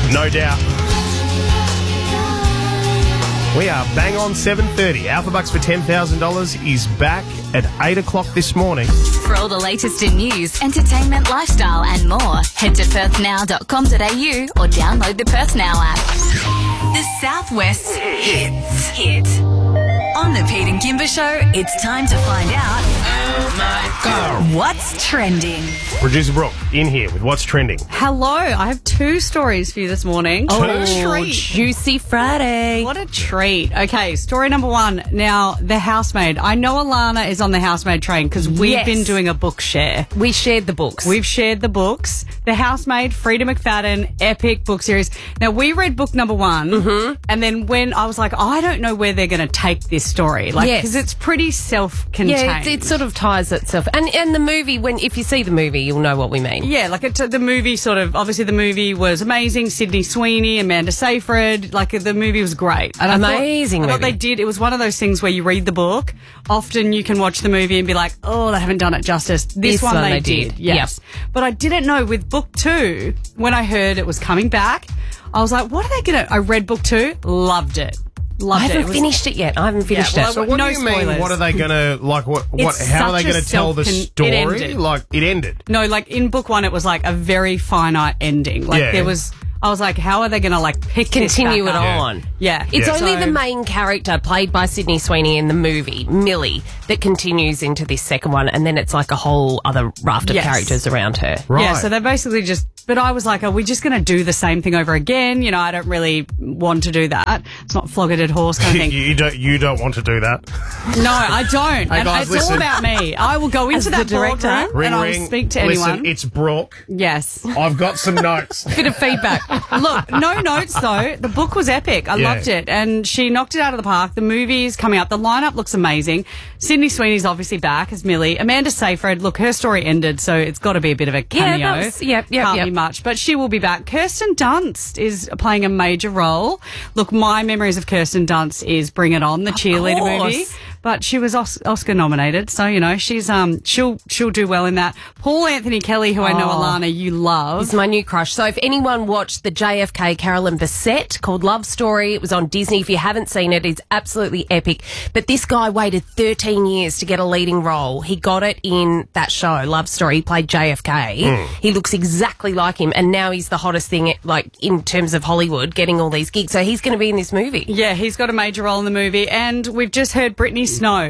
No doubt. We are bang on 7:30. Alpha Bucks for $10,000 is back at 8 o'clock this morning. For all the latest in news, entertainment, lifestyle and more, head to perthnow.com.au or download the Perth Now app. The Southwest Hit. On the Pete and Kimber Show, it's time to find out what's trending. Producer Brooke in here with what's trending. Hello, I have two stories for you this morning. Oh, what a treat. Juicy Friday. What a treat. Okay, story number one. Now, The Housemaid. I know Alana is on The Housemaid train because we've been doing a book share. We shared the books. We've shared the books. The Housemaid, Frida McFadden, epic book series. Now, we read book number one, and then when I was like, I don't know where they're going to take this story. Like, because it's pretty self-contained. Yeah, it sort of ties itself. And the movie, if you see the movie, you'll know what we mean. Yeah, like the movie sort of, obviously the movie was amazing. Sydney Sweeney, Amanda Seyfried, like the movie was great. And Amazing I thought movie. they did, it was one of those things where you read the book, often you can watch the movie and be like, oh, they haven't done it justice. This one they did. Yes. Yep. But I didn't know with book two, when I heard it was coming back, I was like, what are they going to, I read book two, loved it. Loved I it. haven't finished it yet. I haven't finished well, it. So what No do you mean? spoilers. What are they going to, like, It's how are they such a going to tell the story? it ended. Like, it ended. No, like in book one, it was like a very finite ending. Like Yeah. I was like, how are they going to like pick this Continue back it up? on. Yeah. It's Yeah. only So- the main character, played by Sydney Sweeney in the movie, Millie, that continues into this second one, and then it's like a whole other raft of Yes. characters around her. Right. Yeah, so they're basically just, but I was like, are we just going to do the same thing over again? You know, I don't really want to do that. It's not flog a dead horse kind of thing. You don't want to do that. No, I don't. Hey, And guys, it's listen. all about me. I will go into As that the director. boardroom and I will speak to anyone. Listen, it's Brooke. Yes. I've got some notes. Bit of feedback. Look, no notes though. The book was epic. I Yeah. loved it. And she knocked it out of the park. The movie is coming out. The lineup looks amazing. Sydney Sweeney's obviously back as Millie. Amanda Seyfried, look, her story ended, so it's got to be a bit of a cameo. that was- yep, Can't be much. But she will be back. Kirsten Dunst is playing a major role. Look, my memories of Kirsten Dunst is Bring It On, the cheerleader course. movie. But she was Oscar nominated, so you know she's she'll do well in that. Paul Anthony Kelly, who I know Alana you love. It's my new crush. So if anyone watched the JFK Carolyn Bessette called Love Story, it was on Disney. If you haven't seen it, it's absolutely epic. But this guy waited 13 years to get a leading role. He got it in that show, Love Story. He played JFK. He looks exactly like him, and now he's the hottest thing, like in terms of Hollywood, getting all these gigs. So he's going to be in this movie. Yeah, he's got a major role in the movie. And we've just heard Brittany Snow,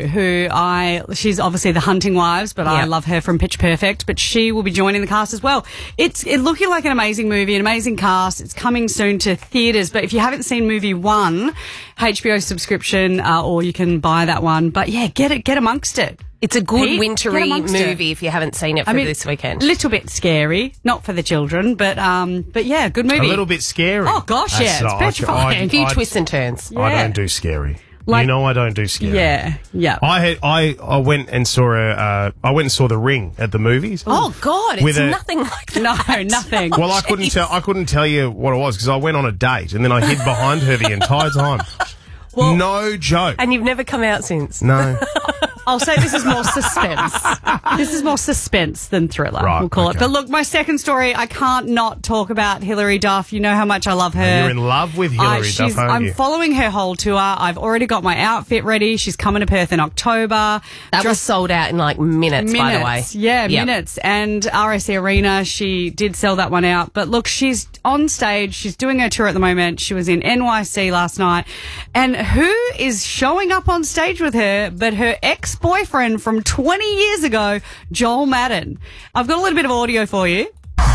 she's obviously the Hunting Wives, but I love her from Pitch Perfect, but she will be joining the cast as well. It's looking like an amazing movie, an amazing cast. It's coming soon to theatres, but if you haven't seen movie one, HBO subscription, or you can buy that one. But yeah, get amongst it. It's a good Pete, wintry get amongst it. movie if you haven't seen it for this weekend. Little bit scary, not for the children, but yeah, good movie. A little bit scary. Oh gosh, yeah, it's petrifying. A few twists and turns. I Yeah. don't do scary. Like- you know I don't do scary. Yeah. I went and saw The Ring at the movies. Oh God, With it's a- nothing like that. No, nothing. Well, I couldn't tell you what it was because I went on a date and then I hid behind her the entire time. No joke. And you've never come out since. No. I'll say this is more suspense. This is more suspense than thriller, Right, we'll call okay. it. But look, my second story, I can't not talk about Hilary Duff. You know how much I love her. You're in love with Hilary Duff, aren't I'm you? following her whole tour. I've already got my outfit ready. She's coming to Perth in October. That was sold out in like minutes, by the way. Yeah, Yep. minutes. And RSC Arena, she did sell that one out. But look, she's on stage. She's doing her tour at the moment. She was in NYC last night. And who is showing up on stage with her but her ex-boyfriend from 20 years ago, Joel Madden. I've got a little bit of audio for you.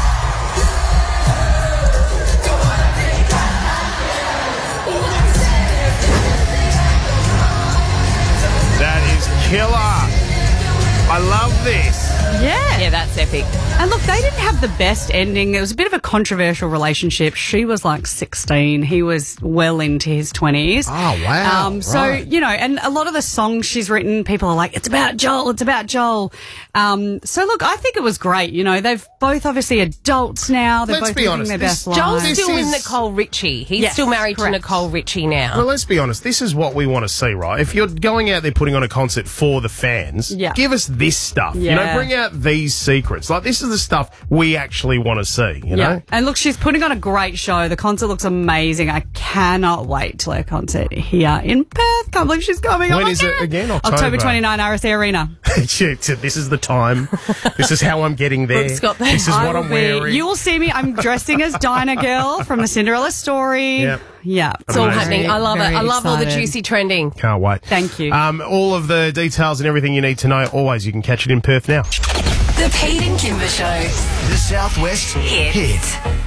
That is killer. I love this. Yeah. Yeah, that's epic. And look, they didn't have the best ending. It was a bit of a controversial relationship. She was like 16. He was well into his 20s. Oh, wow. So, Right. you know, and a lot of the songs she's written, people are like, it's about Joel, it's about Joel. So, look, I think it was great. You know, they've both obviously adults now. They're Let's both be living honest, their this- best Joel's lives. still with is- Nicole Richie. He's Yes, still married correct. to Nicole Richie now. Well, let's be honest. This is what we want to see, right? If you're going out there putting on a concert for the fans, Yeah. give us this stuff. You know, Yeah. bring out these secrets. Like, this is the stuff we actually want to see, you know? And look, she's putting on a great show. The concert looks amazing. I cannot wait till her concert here in Perth. Can't believe she's coming. When is it again? October 29, RSA Arena. This is the time. This is how I'm getting there. Brooke's got that. This is what I'm wearing. You will see me. I'm dressing as Dinah Girl from the Cinderella story. Yep. Yeah. It's all Amazing. happening. I love it. I love all the excited. juicy trending. Can't wait. Thank you. All of the details and everything you need to know, always, you can catch it in Perth now. The Pete and Kimber Show. The Southwest Hit. Hit.